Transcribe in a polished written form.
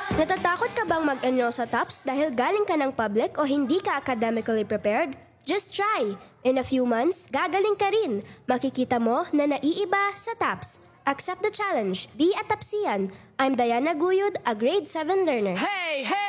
Natatakot ka bang mag-enroll sa TOPS dahil galing ka ng public o hindi ka academically prepared? Just try! In a few months, gagaling ka rin. Makikita mo na naiiba sa TOPS. Accept the challenge. Be a TOPSian. I'm Diana Guyud, a grade 7 learner. Hey, hey!